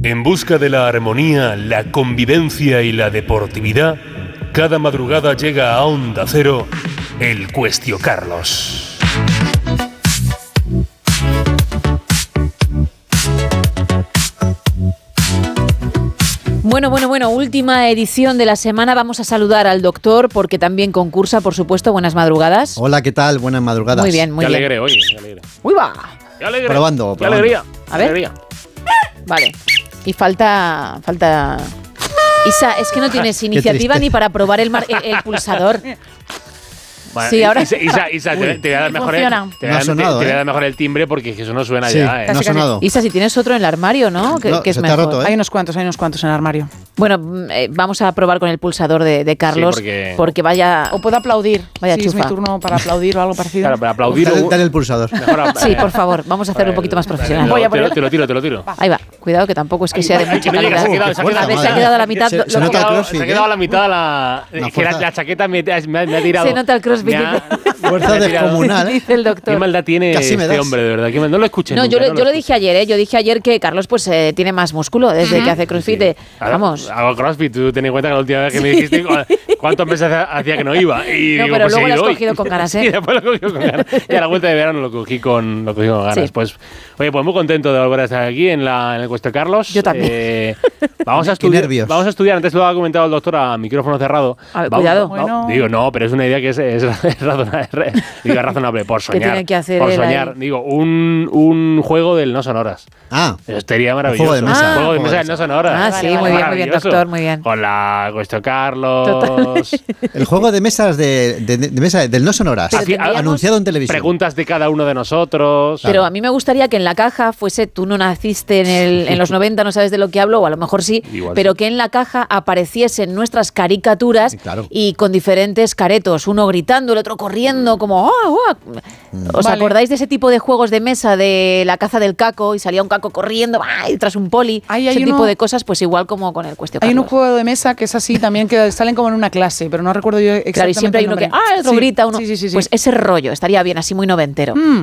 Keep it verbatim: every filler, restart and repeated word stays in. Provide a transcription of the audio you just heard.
En busca de la armonía, la convivencia y la deportividad, cada madrugada llega a Onda Cero el Cuestio Carlos. Bueno, bueno, bueno, última edición de la semana. Vamos a saludar al doctor porque también concursa, por supuesto. Buenas madrugadas. Hola, ¿qué tal? Buenas madrugadas. Muy bien, muy Qué bien. alegre, oye, qué alegre. ¡Uy, va! Qué alegre. Probando, Qué probando. alegría. A ver. Alegría. Vale. Y falta... falta... Isa, es que no tienes iniciativa triste. ni para probar el, mar- el, el pulsador. Bueno, Sí, ahora- Isa, Isa, Isa, te, te voy a dar mejor el, funciona. te voy a No ha dar- sonado, te voy a ¿eh? dar mejor el timbre porque eso no suena Sí, ya, ¿eh? no ha sonado. Isa, si tienes otro en el armario, ¿no? Que, No, que es se te ha mejor. roto, ¿eh? Hay unos cuantos, hay unos cuantos en el armario. Bueno, mm, eh, vamos a probar con el pulsador de, de Carlos. Sí, porque- porque vaya... O puedo aplaudir. Vaya si es mi chufa. turno para aplaudir o algo parecido. Claro, para aplaudir. Dale, un- dale el pulsador. mejor a- Sí, eh, por favor, vamos a hacerlo un poquito más profesional. Voy Voy a a poner- Te lo tiro, te lo tiro. Ahí va, cuidado que tampoco es que sea de mucha que no llega, calidad. se ha quedado- se ha Fuerza, quedado- Se ha quedado a la mitad. Se- lo- se lo- nota el Se crossfit, ha quedado a ¿eh? la mitad la, Una que la, fuerza. la chaqueta me, me ha, me ha tirado. Se nota el crossfit, Me ha- Fuerza me ha tirado. descomunal, ¿eh? dice el doctor. Qué maldad tiene Casi me este das. hombre, de verdad. Qué mal- no lo escuché. No, nunca, yo, lo- no yo lo escuché. dije ayer, ¿eh? Yo dije ayer que Carlos pues eh, tiene más músculo desde que hace crossfit. eh, Ahora, Vamos. Hago crossfit, tú ten en cuenta que la última vez que me dijiste cu- cuántos meses hacía que no iba. Y No, digo, pero pues luego he lo has ido hoy. cogido con ganas, ¿eh? Y después lo he cogido con ganas. Y a la vuelta de verano lo cogí con, lo cogí con ganas. Sí. Pues, oye, pues muy contento de volver a estar aquí en, la, en el Cuestio Carlos. Yo también. Eh, vamos, a Qué estudiar, nervios. vamos a estudiar, antes lo ha comentado el doctor a micrófono cerrado. A ver, Vamos- cuidado. va- Bueno. Digo, no, pero es una idea que es, es, es razonable, digo, es razonable por soñar. tiene que hacer por él soñar. ahí? Digo, un, un juego del no sonoras. Ah, Eso sería maravilloso. juego de mesa. Un juego de Ah. mesa del no sonoras. Ah, sí, muy bien, muy bien, Maravilloso. doctor, muy bien. Con la Cuestio Carlos. el juego de mesas de, de, de mesa del no sonoras. Pero Así, tendríamos- Anunciado en televisión. Preguntas de cada uno de nosotros. Pero a mí me gustaría que en la caja fuese, tú no naciste en, el, en los noventa, no sabes de lo que hablo, o a lo mejor sí, Igual pero sí. que en la caja apareciesen nuestras caricaturas Sí, claro. y con diferentes caretos, uno gritando, el otro corriendo, como... ¡ah, ah! ¿Os Vale. acordáis de ese tipo de juegos de mesa de la caza del caco y salía un caco corriendo ¡ah! y tras un poli? Ahí hay ese uno- tipo de cosas, pues igual como con el Cuestio Hay un Carlos. juego de mesa que es así también, que salen como en una clase, pero no recuerdo yo exactamente Claro, y siempre hay el uno que, nombre. ah, el otro Sí, grita, uno. Sí, sí, sí. sí. Pues ese rollo estaría bien, así muy noventero. Mm.